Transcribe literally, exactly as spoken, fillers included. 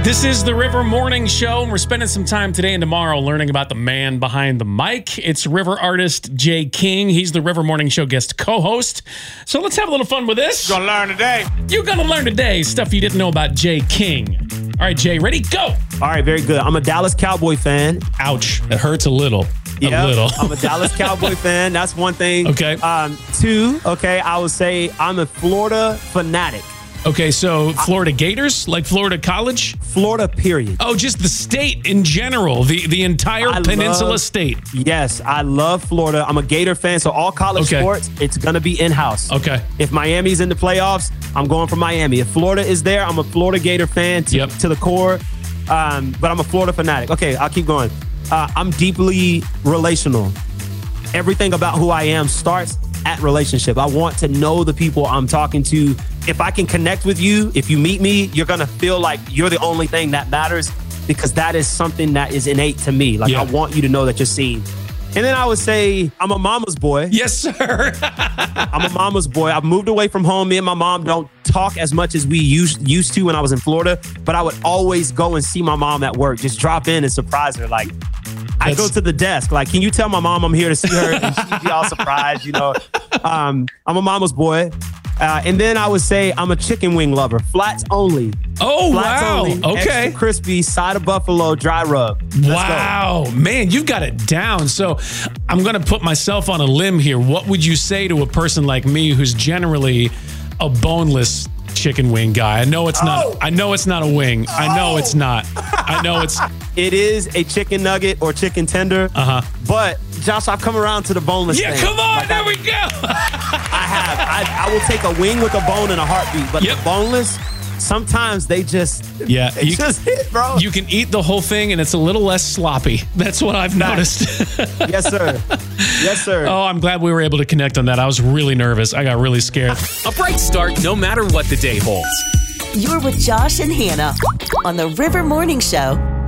This is the River Morning Show, and we're spending some time today and tomorrow learning about the man behind the mic. It's River artist Jay King. He's the River Morning Show guest co-host. So let's have a little fun with this. You're gonna learn today. You're gonna learn today stuff you didn't know about Jay King. All right, Jay, ready? Go. All right, very good. I'm a Dallas Cowboy fan. Ouch. It hurts a little. Yeah, a little. I'm a Dallas Cowboy fan. That's one thing. Okay. Um, two, okay, I would say I'm a Florida fanatic. Okay, so Florida Gators, like Florida College? Florida, period. Oh, just the state in general, the, the entire I peninsula love- state. Yes, I love Florida. I'm a Gator fan, so all college Okay. sports, it's going to be in-house. Okay. If Miami's in the playoffs, I'm going for Miami. If Florida is there, I'm a Florida Gator fan to, Yep. to the core, um, but I'm a Florida fanatic. Okay, I'll keep going. Uh, I'm deeply relational. Everything about who I am starts at relationship. I want to know the people I'm talking to. If I can connect with you, if you meet me, you're going to feel like you're the only thing that matters, because that is something that is innate to me. Like, Yeah. I want you to know that you're seen. And then I would say I'm a mama's boy. Yes, sir. I'm a mama's boy. I've moved away from home. Me and my mom don't talk as much as we used used to when I was in Florida, but I would always go and see my mom at work. Just drop in and surprise her. Like, I That's- go to the desk. Like, can you tell my mom I'm here to see her? And she'd be all surprised, you know. Um, I'm a mama's boy. Uh, and then I would say I'm a chicken wing lover. Flats only. Oh, Flats wow. only. Okay. Extra crispy, side of buffalo, dry rub. Let's Wow, man, you've got it down. So I'm going to put myself on a limb here. What would you say to a person like me who's generally a boneless chicken wing guy? I know it's Oh. not. I know it's not a wing. I know it's not. I know it's. go. It is a chicken nugget or chicken tender. Uh huh. But Josh, I've come around to the boneless Yeah, thing. come on. Like, There I, we go. I have. I, I will take a wing with a bone in a heartbeat, but Yep. the boneless, sometimes they just, Yeah, they you- just hit, bro. You can eat the whole thing and it's a little less sloppy. That's what I've noticed. Yes, sir. Yes, sir. Oh, I'm glad we were able to connect on that. I was really nervous. I got really scared. A bright start no matter what the day holds. You're with Josh and Hannah on the River Morning Show.